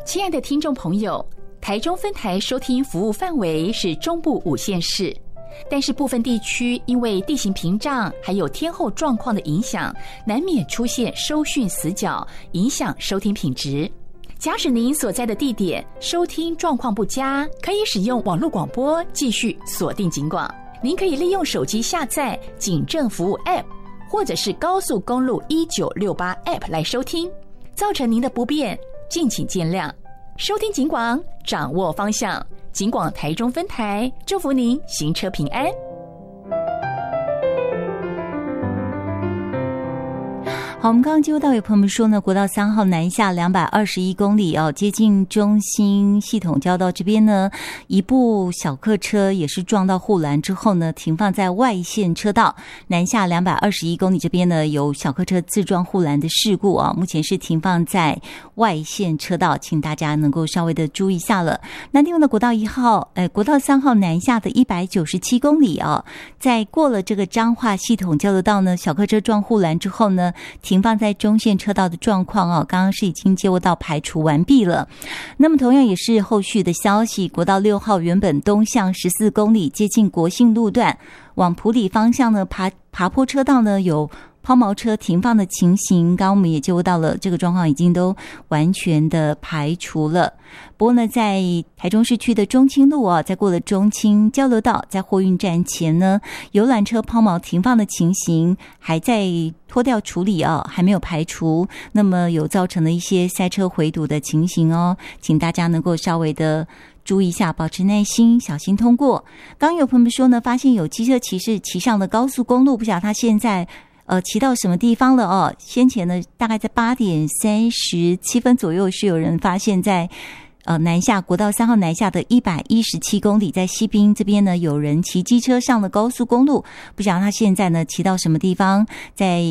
亲爱的听众朋友，台中分台收听服务范围是中部5县市，但是部分地区因为地形屏障还有天候状况的影响，难免出现收讯死角，影响收听品质。假使您所在的地点收听状况不佳，可以使用网络广播继续锁定警广。您可以利用手机下载警政服务 App， 或者是高速公路1968 App 来收听。造成您的不便，敬请见谅。收听警广，掌握方向。警广台中分台，祝福您行车平安。 好，我们刚刚接触到有朋友们说呢，国道3号南下221公里哦，接近中心系统交道这边呢，一部小客车也是撞到护栏之后呢，停放在外线车道。南下221公里这边呢，有小客车自撞护栏的事故啊，目前是停放在外线车道，请大家能够稍微的注意一下了。那另外呢，国道3号南下的197公里啊，在过了这个彰化系统交流道呢，小客车撞护栏之后呢，停放在中线车道的状况哦，刚刚是已经接获到排除完毕了。那么同样也是后续的消息，国道6号原本东向14公里，接近国姓路段往埔里方向呢，爬坡车道呢有抛锚车停放的情形，刚刚我们也接获到了，这个状况已经都完全的排除了。不过呢，在台中市区的中清路啊，在过了中清交流道，在货运站前呢，游览车抛锚停放的情形还在拖吊处理啊，还没有排除，那么有造成了一些塞车回堵的情形哦，请大家能够稍微的注意一下，保持耐心，小心通过。刚有朋友们说呢，发现有机车骑士骑上了高速公路，不晓得他现在骑到什么地方了哦？先前呢，大概在8点37分左右，是有人发现在南下国道3号南下的117公里，在西滨这边呢，有人骑机车上了高速公路，不晓得他现在呢骑到什么地方，在